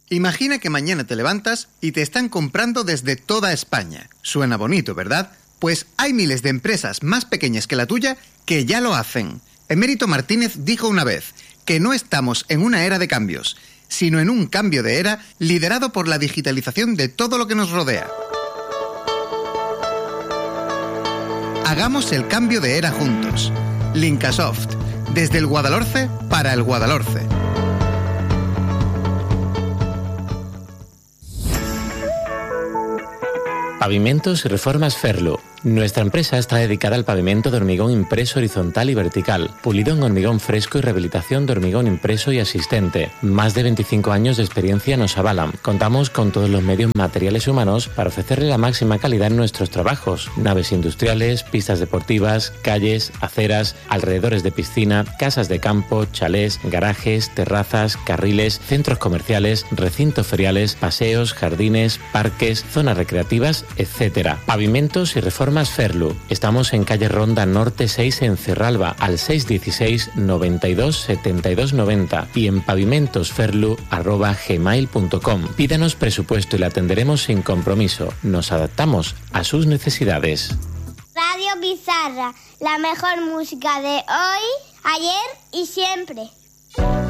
Imagina que mañana te levantas y te están comprando desde toda España. Suena bonito, ¿verdad? Pues hay miles de empresas más pequeñas que la tuya que ya lo hacen. Emérito Martínez dijo una vez que no estamos en una era de cambios, sino en un cambio de era liderado por la digitalización de todo lo que nos rodea. Hagamos el cambio de era juntos. Linkasoft, desde el Guadalhorce para el Guadalhorce. Pavimentos y Reformas Ferlu. Nuestra empresa está dedicada al pavimento de hormigón impreso horizontal y vertical, pulido en hormigón fresco y rehabilitación de hormigón impreso y asistente. Más de 25 años de experiencia nos avalan. Contamos con todos los medios materiales y humanos para ofrecerle la máxima calidad en nuestros trabajos. Naves industriales, pistas deportivas, calles, aceras, alrededores de piscina, casas de campo, chalés, garajes, terrazas, carriles, centros comerciales, recintos feriales, paseos, jardines, parques, zonas recreativas, etc. Pavimentos y Reformas Ferlu. Estamos en calle Ronda Norte 6 en Cerralba, al 616 92 72 90 y en pavimentosferlu@gmail.com. Pídanos presupuesto y le atenderemos sin compromiso. Nos adaptamos a sus necesidades. Radio Bizarra, la mejor música de hoy, ayer y siempre.